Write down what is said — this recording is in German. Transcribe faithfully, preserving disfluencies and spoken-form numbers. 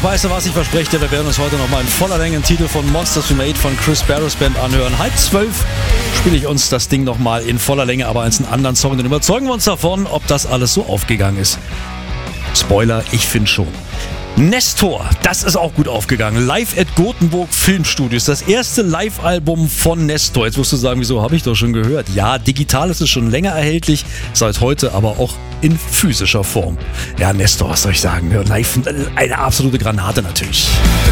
weißt du was, ich verspreche dir, wir werden uns heute nochmal in voller Länge einen Titel von Monsters We Made von Chris Barrows Band anhören. Halb zwölf spiele ich uns das Ding nochmal in voller Länge, aber als einen anderen Song. Dann überzeugen wir uns davon, ob das alles so aufgegangen ist. Spoiler, ich finde schon. Nestor, das ist auch gut aufgegangen. Live at Gothenburg Filmstudios. Das erste Live-Album von Nestor. Jetzt wirst du sagen, wieso, habe ich doch schon gehört. Ja, digital ist es schon länger erhältlich, seit heute aber auch in physischer Form. Ja, Nestor, was soll ich sagen? Live, eine absolute Granate natürlich.